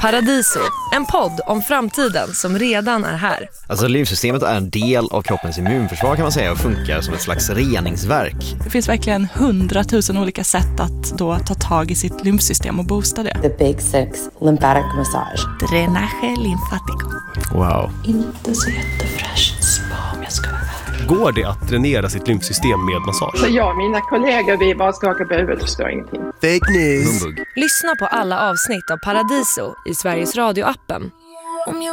Paradiso, en podd om framtiden som redan är här. Alltså lymfsystemet är en del av kroppens immunförsvar kan man säga och funkar som ett slags reningsverk. Det finns verkligen 100 000 olika sätt att då ta tag i sitt lymfsystem och boosta det. The Big Six lymphatic massage. Dränage lymfatico. Wow. Inte så jättefräscht spa om jag ska vara här. Går det att dränera sitt lymfsystem med massage? Så jag och mina kollegor, vi bara skakar på huvudet och förstår ingenting. Fake news! Humbug. Lyssna på alla avsnitt av Paradiso i Sveriges Radio-appen.